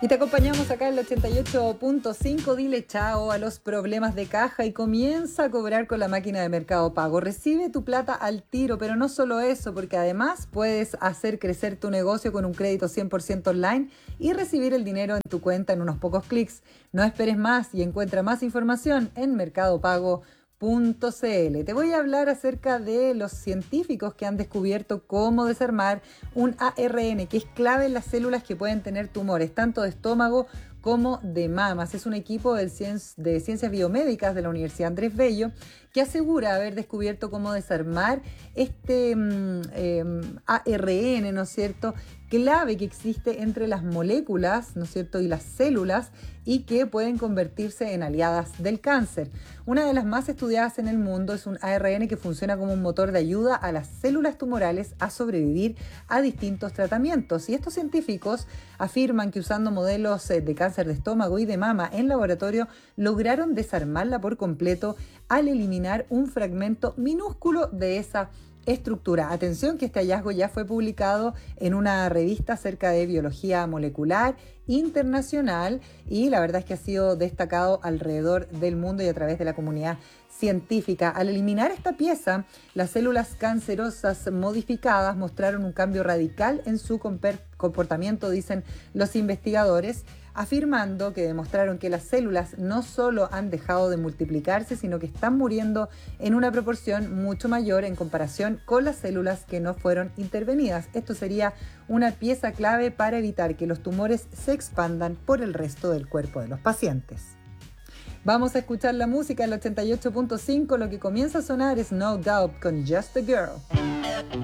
Y te acompañamos acá en el 88.5. Dile chao a los problemas de caja y comienza a cobrar con la máquina de Mercado Pago. Recibe tu plata al tiro, pero no solo eso, porque además puedes hacer crecer tu negocio con un crédito 100% online y recibir el dinero en tu cuenta en unos pocos clics. No esperes más y encuentra más información en mercadopago.cl. Te voy a hablar acerca de los científicos que han descubierto cómo desarmar un ARN, que es clave en las células que pueden tener tumores, tanto de estómago como de mamas. Es un equipo de ciencias biomédicas de la Universidad Andrés Bello que asegura haber descubierto cómo desarmar este ARN, ¿no es cierto?, clave que existe entre las moléculas, ¿no es cierto?, y las células, y que pueden convertirse en aliadas del cáncer. Una de las más estudiadas en el mundo es un ARN que funciona como un motor de ayuda a las células tumorales a sobrevivir a distintos tratamientos. Y estos científicos afirman que usando modelos de cáncer de estómago y de mama en laboratorio lograron desarmarla por completo al eliminar un fragmento minúsculo de esa estructura. Atención, que este hallazgo ya fue publicado en una revista acerca de biología molecular internacional y la verdad es que ha sido destacado alrededor del mundo y a través de la comunidad científica. Al eliminar esta pieza, las células cancerosas modificadas mostraron un cambio radical en su comportamiento, dicen los investigadores, afirmando que demostraron que las células no solo han dejado de multiplicarse, sino que están muriendo en una proporción mucho mayor en comparación con las células que no fueron intervenidas. Esto sería una pieza clave para evitar que los tumores se expandan por el resto del cuerpo de los pacientes. Vamos a escuchar la música en el 88.5. Lo que comienza a sonar es No Doubt con Just a Girl.